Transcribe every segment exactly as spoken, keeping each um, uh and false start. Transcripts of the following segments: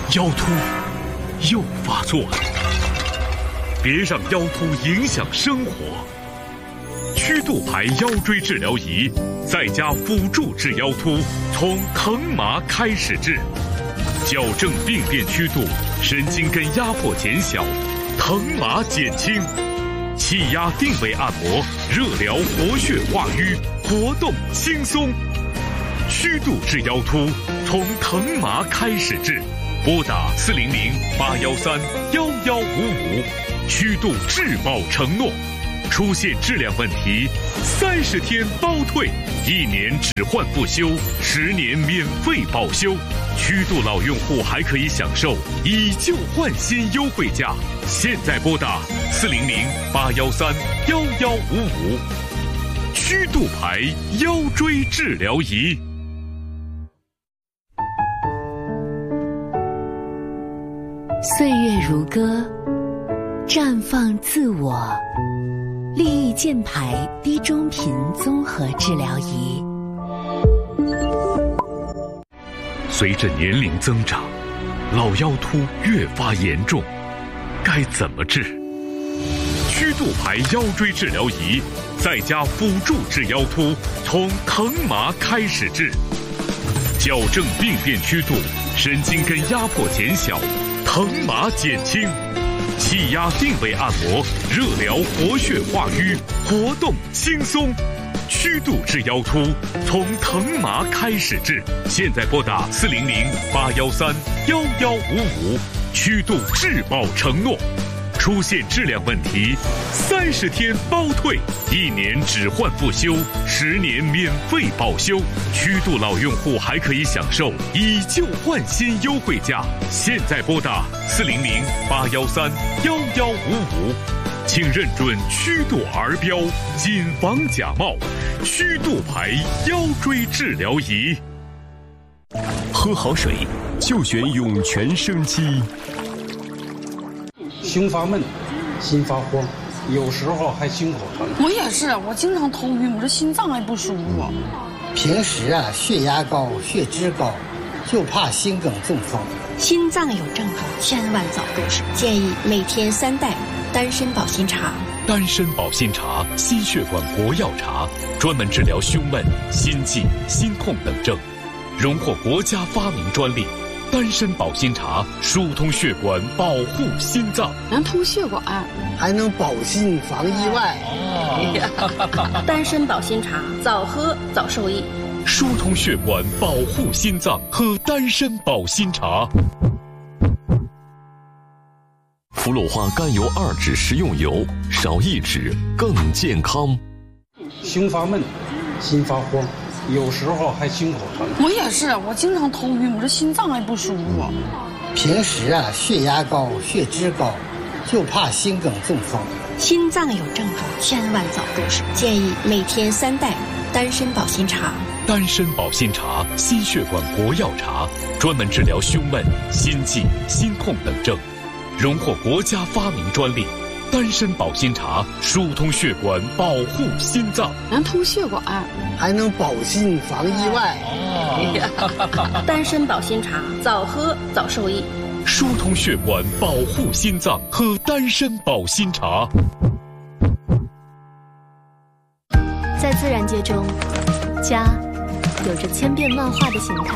腰突又发作了，别让腰突影响生活。曲度牌腰椎治疗仪在家辅助治腰突，从疼麻开始治，矫正病变曲度，神经根压迫减小，疼麻减轻，气压定位按摩，热疗活血化瘀，活动轻松。曲度治腰突，从疼麻开始治，拨打四零零八幺三幺幺五五，曲度质保承诺。出现质量问题，三十天包退，一年只换不修，十年免费保修。曲度老用户还可以享受以旧换新优惠价。现在拨打四零零八幺三幺幺五五，曲度牌腰椎治疗仪。 岁月如歌，绽放自我。利益健牌低中频综合治疗仪。 随着年龄增长，老腰突越发严重，该怎么治？曲度牌腰椎治疗仪在家辅助治腰突，从疼麻开始治，矫正病变曲度，神经根压迫减小，疼麻减轻，气压定位按摩，热疗活血化瘀，活动轻松。曲度治腰突，从疼麻开始治。现在拨打四零零八幺三幺幺五五，曲度质保承诺。出现质量问题，三十天包退，一年只换不修，十年免费保修。曲度老用户还可以享受以旧换新优惠价。现在拨打四零零八幺三幺幺五五，请认准曲度儿标，谨防假冒。曲度牌腰椎治疗仪。 喝好水就选涌泉生机。 胸发闷，心发慌，有时候还心口疼。 我也是，我经常头晕，我这心脏还不舒服。 平时啊，血压高，血脂高，就怕心梗中风。 心脏有症状，千万早重视。建议每天三袋丹参保心茶。 丹参保心茶，心血管国药茶，专门治疗胸闷、心悸、心痛等症，荣获国家发明专利。丹参保心茶疏通血管，保护心脏， 能通血管， 还能保心防意外。 哦、丹参保心茶，早喝早受益。 疏通血管，保护心脏，喝丹参保心茶。 福禄花甘油二酯食用油，少一酯更健康。 胸发闷，心发慌，有时候还心口疼。 我也是，我经常头晕，我这心脏还不舒服。 平时啊，血压高，血脂高，就怕心梗中风。 心脏有症状，千万早重视。建议每天三袋丹参保心茶。 丹参保心茶，心血管国药茶，专门治疗胸闷、心悸、心痛等症，荣获国家发明专利。丹参保心茶疏通血管，保护心脏， 能通血管， 还能保心防意外。 哦、丹参保心茶，早喝早受益。 疏通血管，保护心脏，喝丹参保心茶。 在自然界中，家有着千变万化的形态。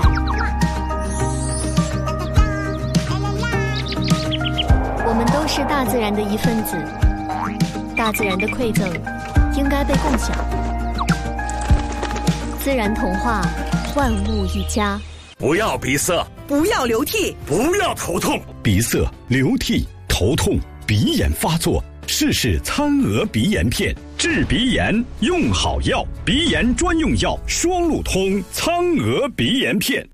我们都是大自然的一份子，大自然的馈赠应该被共享。自然童话，万物一家。 不要鼻塞， 不要流涕， 不要头痛。 鼻塞、流涕、头痛、鼻炎发作，试试苍娥鼻炎片，治鼻炎用好药，鼻炎专用药双路通苍娥鼻炎片。